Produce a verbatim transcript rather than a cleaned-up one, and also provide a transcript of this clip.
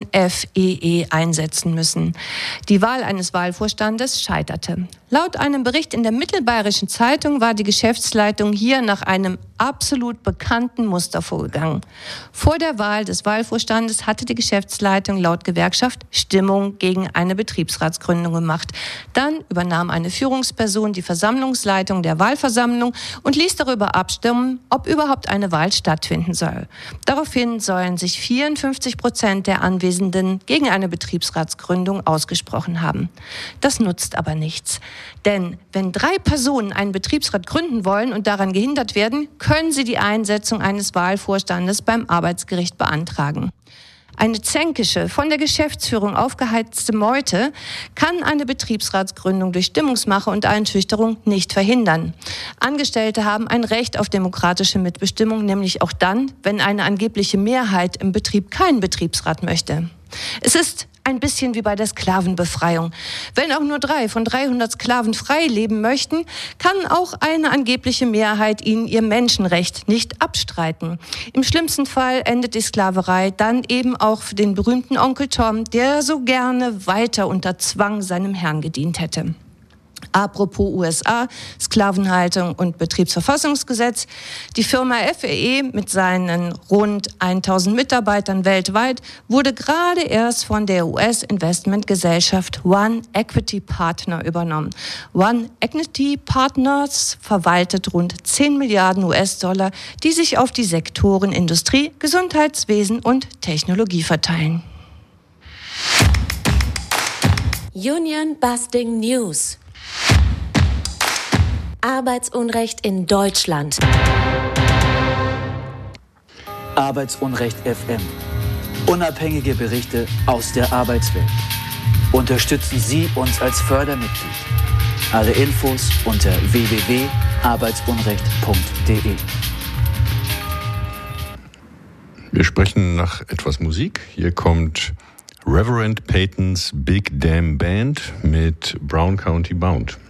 F E E einsetzen müssen. Die Wahl eines Wahlvorstandes scheiterte. Laut einem Bericht in der Mittelbayerischen Zeitung war die Geschäftsleitung hier nach einem absolut bekannten Muster vorgegangen. Vor der Wahl des Wahlvorstandes hatte die Geschäftsleitung laut Gewerkschaft Stimmung gegen eine Betriebsratsgründung gemacht. Dann übernahm eine Führungsperson die Versammlungsleitung der Wahlversammlung und ließ darüber abstimmen, ob überhaupt eine Wahl stattfinden soll. Daraufhin sollen sich vierundfünfzig Prozent der Anwesenden gegen eine Betriebsratsgründung ausgesprochen haben. Das nutzt aber nichts. Denn wenn drei Personen einen Betriebsrat gründen wollen und daran gehindert werden, können sie die Einsetzung eines Wahlvorstandes beim Arbeitsgericht beantragen. Eine zänkische, von der Geschäftsführung aufgeheizte Meute kann eine Betriebsratsgründung durch Stimmungsmache und Einschüchterung nicht verhindern. Angestellte haben ein Recht auf demokratische Mitbestimmung, nämlich auch dann, wenn eine angebliche Mehrheit im Betrieb keinen Betriebsrat möchte. Es ist ein bisschen wie bei der Sklavenbefreiung. Wenn auch nur drei von dreihundert Sklaven frei leben möchten, kann auch eine angebliche Mehrheit ihnen ihr Menschenrecht nicht abstreiten. Im schlimmsten Fall endet die Sklaverei dann eben auch für den berühmten Onkel Tom, der so gerne weiter unter Zwang seinem Herrn gedient hätte. Apropos U S A, Sklavenhaltung und Betriebsverfassungsgesetz. Die Firma F E E mit seinen rund tausend Mitarbeitern weltweit wurde gerade erst von der U S-Investmentgesellschaft One Equity Partner übernommen. One Equity Partners verwaltet rund zehn Milliarden U S-Dollar, die sich auf die Sektoren Industrie, Gesundheitswesen und Technologie verteilen. Union Busting News. Arbeitsunrecht in Deutschland. Arbeitsunrecht F M. Unabhängige Berichte aus der Arbeitswelt. Unterstützen Sie uns als Fördermitglied. Alle Infos unter w w w punkt arbeitsunrecht punkt d e. Wir sprechen nach etwas Musik. Hier kommt Reverend Peyton's Big Damn Band mit Brown County Bound.